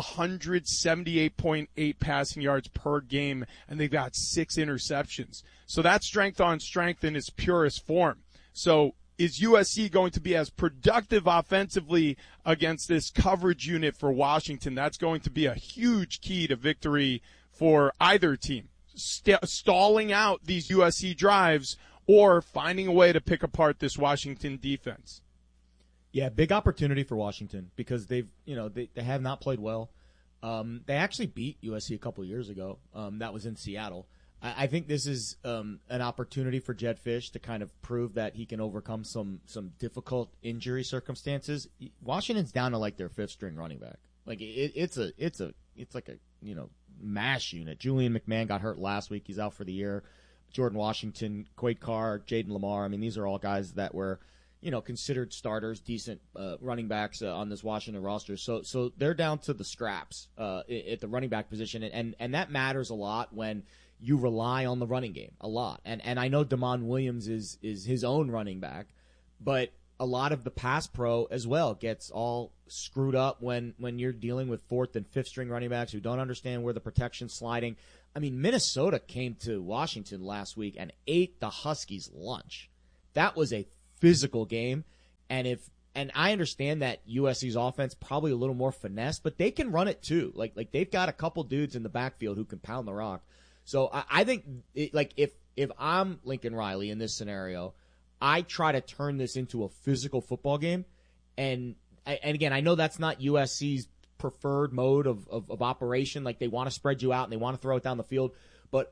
178.8 passing yards per game, and they've got 6 interceptions. So that's strength on strength in its purest form. So is USC going to be as productive offensively against this coverage unit for Washington? That's going to be a huge key to victory for either team. Stalling out these USC drives or finding a way to pick apart this Washington defense. Yeah, big opportunity for Washington because they have not played well. They actually beat USC a couple of years ago. That was in Seattle. I think this is an opportunity for Jedd Fisch to kind of prove that he can overcome some difficult injury circumstances. Washington's down to like their 5th string running back. Like it's like a mash unit. Julian McMahon got hurt last week. He's out for the year. Jordan Washington, Quade Carr, Jaden Lamar. I mean, these are all guys that were, considered starters, decent running backs on this Washington roster. So they're down to the scraps at the running back position, and that matters a lot when you rely on the running game a lot. And I know Damon Williams is his own running back, but a lot of the pass pro as well gets all screwed up when you're dealing with 4th and 5th string running backs who don't understand where the protection's sliding. I mean, Minnesota came to Washington last week and ate the Huskies lunch. That was a physical game. And I understand that USC's offense probably a little more finesse, but they can run it too. Like they've got a couple dudes in the backfield who can pound the rock. So I think if I'm Lincoln Riley in this scenario, I try to turn this into a physical football game. And again, I know that's not USC's preferred mode of operation. Like they want to spread you out and they want to throw it down the field. But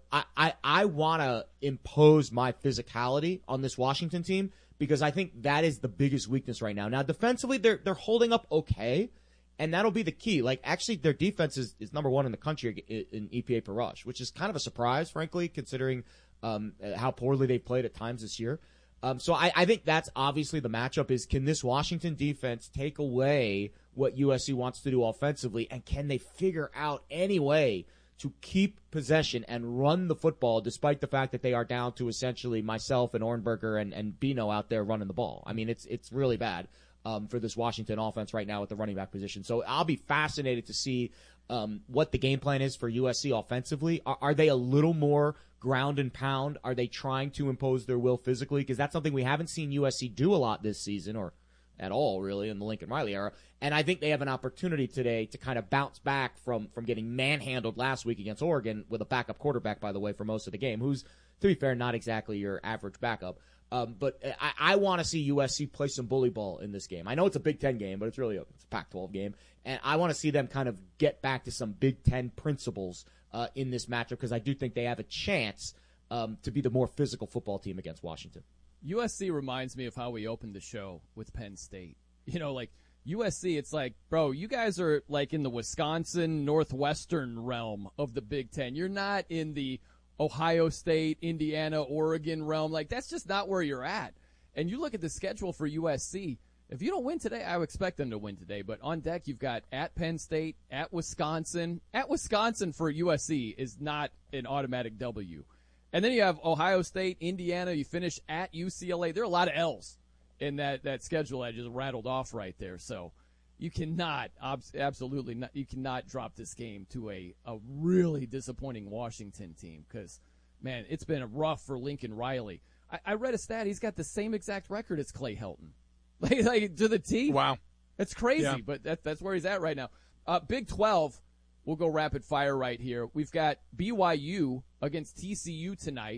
I want to impose my physicality on this Washington team because I think that is the biggest weakness right now. Now, defensively, they're holding up okay, and that'll be the key. Like, actually, their defense is number 1 in the country in EPA per rush, which is kind of a surprise, frankly, considering how poorly they've played at times this year. So I think that's obviously the matchup is, can this Washington defense take away what USC wants to do offensively, and can they figure out any way to keep possession and run the football despite the fact that they are down to essentially myself and Ornberger and Bino out there running the ball. I mean, it's really bad for this Washington offense right now at the running back position. So I'll be fascinated to see what the game plan is for USC offensively. Are they a little more ground and pound? Are they trying to impose their will physically? Because that's something we haven't seen USC do a lot this season, or at all, really, in the Lincoln Riley era. And I think they have an opportunity today to kind of bounce back from getting manhandled last week against Oregon with a backup quarterback, by the way, for most of the game, who's, to be fair, not exactly your average backup. But I want to see USC play some bully ball in this game. I know it's a Big Ten game, but it's really it's a Pac-12 game. And I want to see them kind of get back to some Big Ten principles in this matchup, because I do think they have a chance to be the more physical football team against Washington. USC reminds me of how we opened the show with Penn State. Like USC, it's like, bro, you guys are like in the Wisconsin, Northwestern realm of the Big Ten. You're not in the Ohio State, Indiana, Oregon realm. Like, that's just not where you're at. And you look at the schedule for USC. If you don't win today, I would expect them to win today. But on deck, you've got at Penn State, at Wisconsin. At Wisconsin for USC is not an automatic W. And then you have Ohio State, Indiana. You finish at UCLA. There are a lot of L's in that schedule I just rattled off right there. So you cannot, absolutely not, you cannot drop this game to a really disappointing Washington team because, man, it's been rough for Lincoln Riley. I read a stat. He's got the same exact record as Clay Helton. Like to the T. Wow. It's crazy, yeah. But that's where he's at right now. Big 12. We'll go rapid fire right here. We've got BYU against TCU tonight.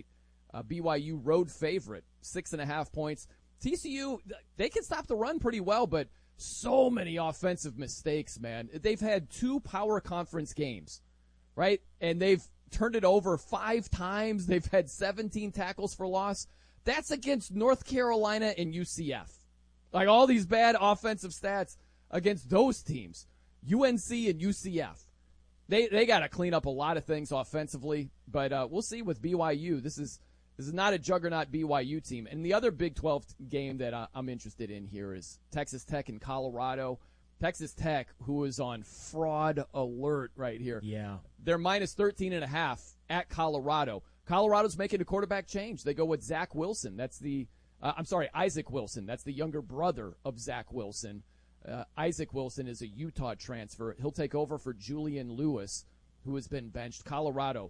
BYU road favorite, 6.5 points. TCU, they can stop the run pretty well, but so many offensive mistakes, man. They've had 2 power conference games, right? And they've turned it over 5 times. They've had 17 tackles for loss. That's against North Carolina and UCF. Like all these bad offensive stats against those teams, UNC and UCF. They got to clean up a lot of things offensively, but we'll see with BYU. This is not a juggernaut BYU team. And the other Big 12 game that I'm interested in here is Texas Tech and Colorado. Texas Tech, who is on fraud alert right here. Yeah. They're minus 13.5 at Colorado. Colorado's making a quarterback change. They go with Zach Wilson. That's Isaac Wilson. That's the younger brother of Zach Wilson. Isaac Wilson is a Utah transfer. He'll take over for Julian Lewis, who has been benched. Colorado,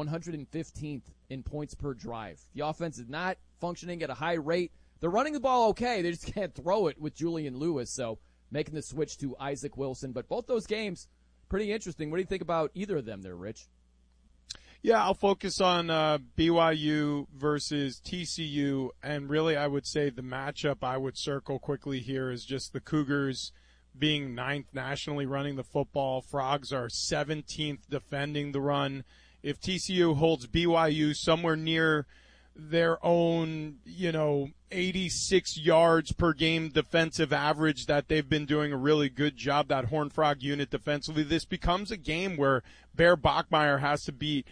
115th in points per drive. The offense is not functioning at a high rate. They're running the ball okay. They just can't throw it with Julian Lewis, so making the switch to Isaac Wilson. But both those games, pretty interesting. What do you think about either of them there, Rich? Yeah, I'll focus on BYU versus TCU, and really I would say the matchup I would circle quickly here is just the Cougars being 9th nationally running the football. Frogs are 17th defending the run. if TCU holds BYU somewhere near their own, 86 yards per game defensive average that they've been doing a really good job, that Horned Frog unit defensively, this becomes a game where Bear Bachmeier has to beat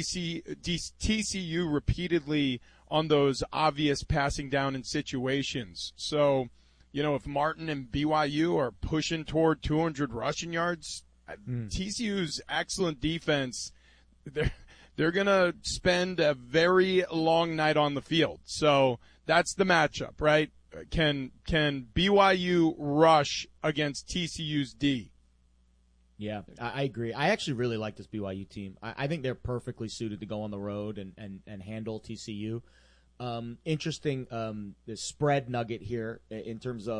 TCU repeatedly on those obvious passing down in situations. So, if Martin and BYU are pushing toward 200 rushing yards, TCU's excellent defense, they're going to spend a very long night on the field. So that's the matchup, right? Can BYU rush against TCU's D? Yeah, I agree. I actually really like this BYU team. I think they're perfectly suited to go on the road and handle TCU. Interesting the spread nugget here in terms of